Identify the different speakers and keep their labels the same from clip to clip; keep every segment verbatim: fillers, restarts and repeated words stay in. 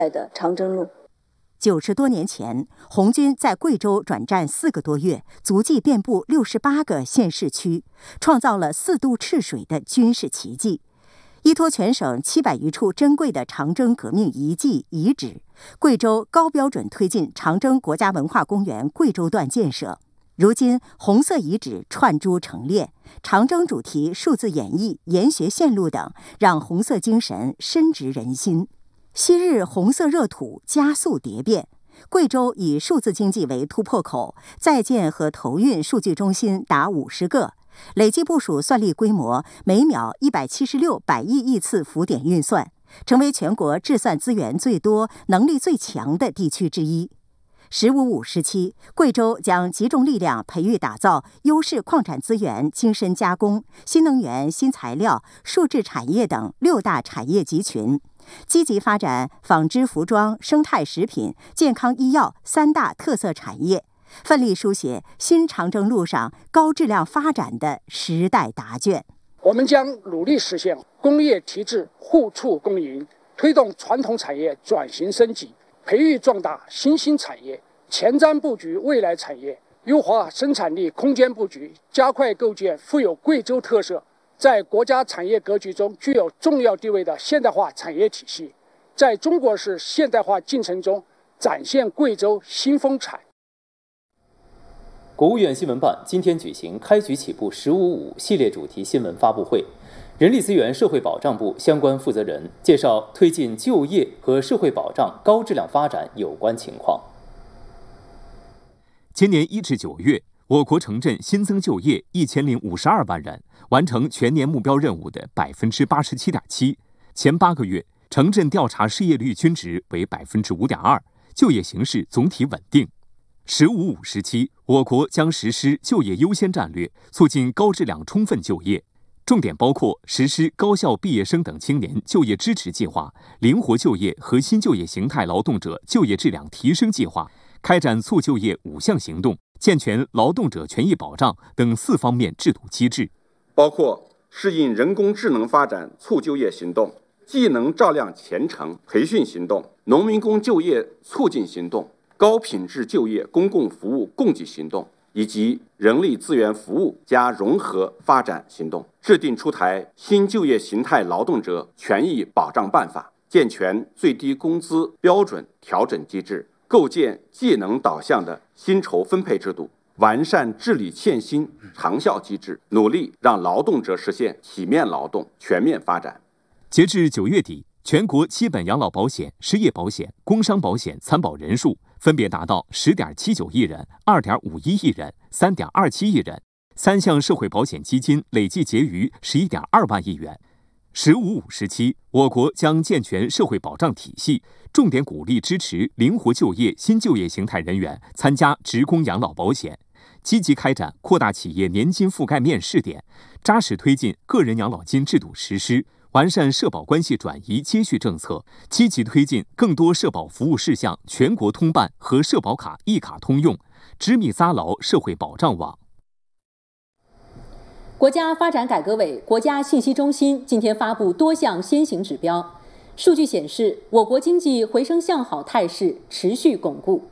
Speaker 1: 的长征路。
Speaker 2: 九十多年前，红军在贵州转战四个多月，足迹遍布六十八个县市区，创造了四渡赤水的军事奇迹。依托全省七百余处珍贵的长征革命遗迹遗址，贵州高标准推进长征国家文化公园贵州段建设。如今，红色遗址串珠成列，长征主题数字演绎、研学线路等，让红色精神深植人心。昔日红色热土加速蝶变，贵州以数字经济为突破口，在建和投运数据中心达五十个，累计部署算力规模每秒一百七十六百亿亿次浮点运算，成为全国制算资源最多、能力最强的地区之一。十五五时期，贵州将集中力量培育打造优势矿产资源精深加工、新能源、新材料、数字产业等六大产业集群，积极发展纺织服装、生态食品、健康医药三大特色产业，奋力书写新长征路上高质量发展的时代答卷。
Speaker 3: 我们将努力实现工业提质互促共赢，推动传统产业转型升级，培育壮大新兴产业，前瞻布局未来产业，优化生产力空间布局，加快构建富有贵州特色、在国家产业格局中具有重要地位的现代化产业体系，在中国式现代化进程中展现贵州新风采。
Speaker 4: 国务院新闻办今天举行开局起步十五五系列主题新闻发布会，人力资源社会保障部相关负责人介绍推进就业和社会保障高质量发展有关情况。
Speaker 5: 今年一至九月，我国城镇新增就业一千零五十二万人，完成全年目标任务的百分之八十七点七。前八个月，城镇调查失业率均值为百分之五点二，就业形势总体稳定。十五五时期，我国将实施就业优先战略，促进高质量充分就业，重点包括实施高校毕业生等青年就业支持计划、灵活就业和新就业形态劳动者就业质量提升计划，开展促就业五项行动，健全劳动者权益保障等四方面制度机制，
Speaker 6: 包括适应人工智能发展促就业行动、技能照亮前程培训行动、农民工就业促进行动、高品质就业公共服务供给行动以及人力资源服务加融合发展行动，制定出台新就业形态劳动者权益保障办法，健全最低工资标准调整机制，构建技能导向的薪酬分配制度，完善治理欠薪长效机制，努力让劳动者实现体面劳动全面发展。
Speaker 5: 截至九月底，全国基本养老保险、失业保险、工伤保险参保人数分别达到十点七九亿人、二点五一亿人、三点二七亿人，三项社会保险基金累计结余十一点二万亿元。十五五时期，我国将健全社会保障体系，重点鼓励支持灵活就业新就业形态人员参加职工养老保险，积极开展扩大企业年金覆盖面试点，扎实推进个人养老金制度实施，完善社保关系转移接续政策，积极推进更多社保服务事项全国通办和社保卡一卡通用，织密扎牢社会保障网。
Speaker 7: 国家发展改革委、国家信息中心今天发布多项先行指标，数据显示，我国经济回升向好态势持续巩固。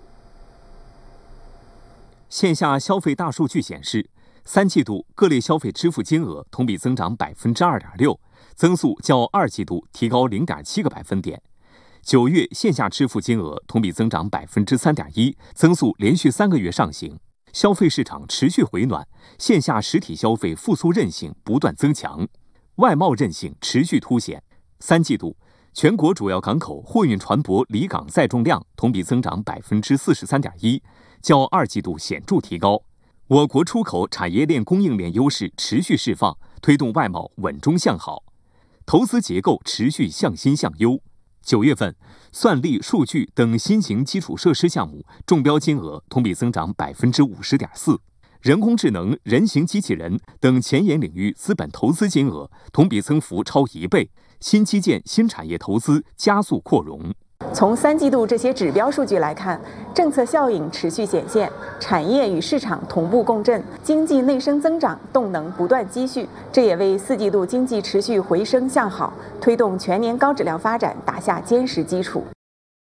Speaker 5: 线下消费大数据显示，三季度各类消费支付金额同比增长百分之二点六，增速较二季度提高零点七个百分点。九月线下支付金额同比增长百分之三点一，增速连续三个月上行。消费市场持续回暖，线下实体消费复苏韧性不断增强，外贸韧性持续凸显。三季度，全国主要港口货运船舶离港载重量同比增长百分之四十三点一，较二季度显著提高。我国出口产业链供应链优势持续释放，推动外贸稳中向好，投资结构持续向新向优。九月份，算力、数据等新型基础设施项目中标金额同比增长百分之五十点四，人工智能、人形机器人等前沿领域资本投资金额同比增幅超一倍，新基建、新产业投资加速扩容。
Speaker 8: 从三季度这些指标数据来看，政策效应持续显现，产业与市场同步共振，经济内生增长动能不断积蓄，这也为四季度经济持续回升向好、推动全年高质量发展打下坚实基础。